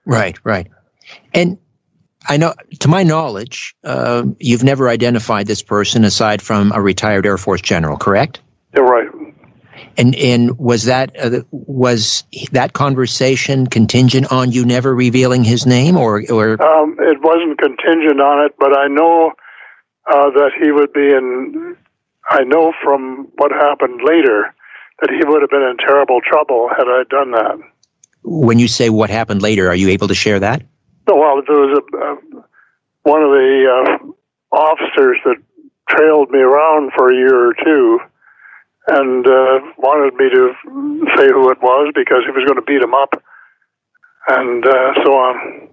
Right, right. And I know, to my knowledge, you've never identified this person aside from a retired Air Force general, correct? You're right. And was that conversation contingent on you never revealing his name, or? It wasn't contingent on it, but I know that he would be in. I know from what happened later that he would have been in terrible trouble had I done that. When you say what happened later, are you able to share that? No, well, there was one of the officers that trailed me around for a year or two and wanted me to say who it was because he was going to beat him up and so on.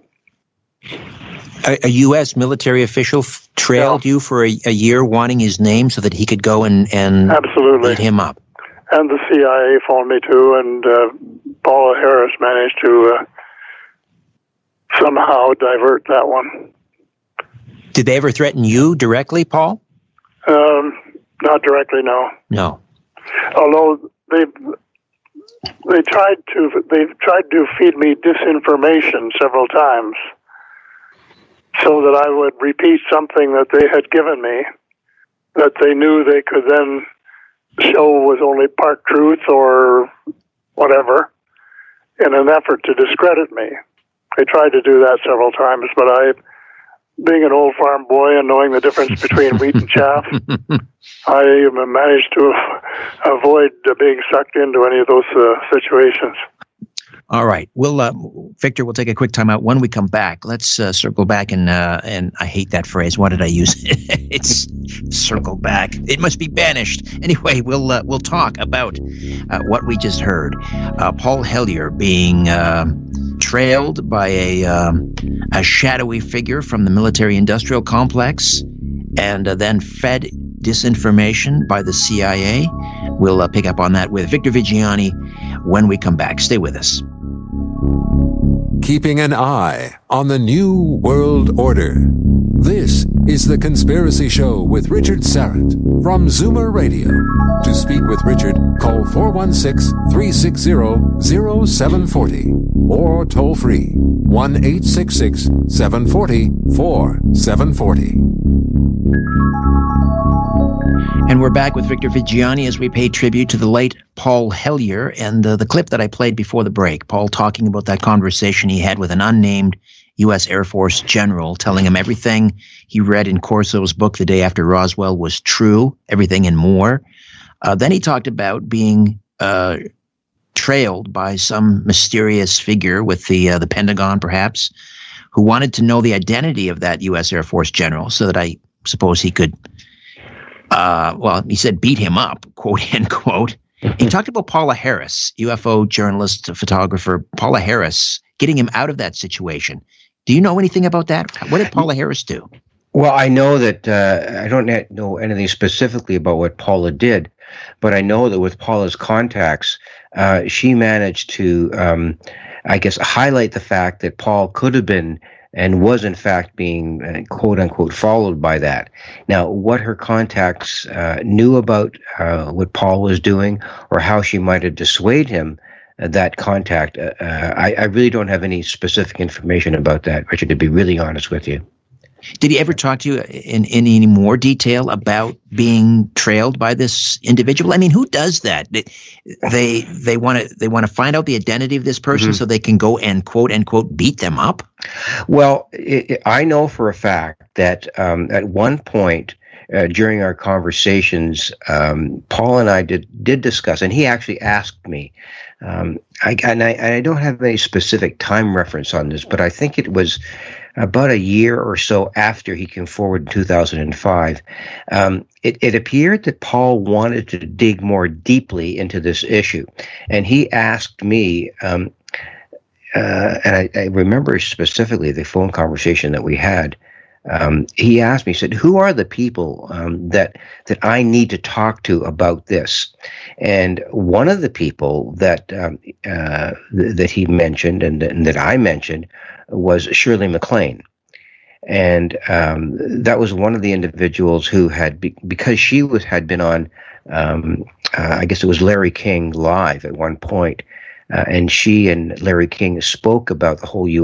A U.S. military official trailed you for a year wanting his name so that he could go and absolutely beat him up. And the CIA phoned me too, and Paula Harris managed to somehow divert that one. Did they ever threaten you directly, Paul? Not directly, no. No. Although they tried to feed me disinformation several times, so that I would repeat something that they had given me, that they knew they could then show was only part truth or whatever, in an effort to discredit me. They tried to do that several times, but I, being an old farm boy and knowing the difference between wheat and chaff, I managed to avoid being sucked into any of those situations. All right. Victor, we'll take a quick time out. When we come back, let's circle back and I hate that phrase. Why did I use it? It's circle back. It must be banished. Anyway, we'll talk about what we just heard. Paul Hellyer being trailed by a shadowy figure from the military-industrial complex and then fed disinformation by the CIA. We'll pick up on that with Victor Viggiani when we come back. Stay with us. Keeping an eye on the New World Order. This is The Conspiracy Show with Richard Syrett from Zoomer Radio. To speak with Richard, call 416-360-0740 or toll free 1-866-740-4740. And we're back with Victor Viggiani as we pay tribute to the late Paul Hellyer, and the clip that I played before the break, Paul talking about that conversation he had with an unnamed U.S. Air Force general, telling him everything he read in Corso's book The Day After Roswell was true, everything and more. Then he talked about being trailed by some mysterious figure with the Pentagon, perhaps, who wanted to know the identity of that U.S. Air Force general so that I suppose he could he said beat him up, quote, end quote. He talked about Paula Harris, UFO journalist, photographer, Paula Harris, getting him out of that situation. Do you know anything about that? What did Paula Harris do? Well, I know that I don't know anything specifically about what Paula did, but I know that with Paula's contacts, she managed to, highlight the fact that Paul could have been and was in fact being quote unquote followed by that. Now, what her contacts knew about what Paul was doing or how she might have dissuaded him, that contact, I really don't have any specific information about that, Richard, to be really honest with you. Did he ever talk to you in any more detail about being trailed by this individual? I mean, who does that? They want to find out the identity of this person so they can go and quote unquote beat them up? Well, I know for a fact that at one point during our conversations, Paul and I did discuss, and he actually asked me. I don't have any specific time reference on this, but I think it was about a year or so after he came forward in 2005, it appeared that Paul wanted to dig more deeply into this issue. And he asked me, and I remember specifically the phone conversation that we had. He asked me, he said, who are the people that I need to talk to about this? And one of the people that he mentioned and that I mentioned was Shirley MacLaine. And that was one of the individuals who had, because she had been on, I guess it was Larry King Live at one point, and she and Larry King spoke about the whole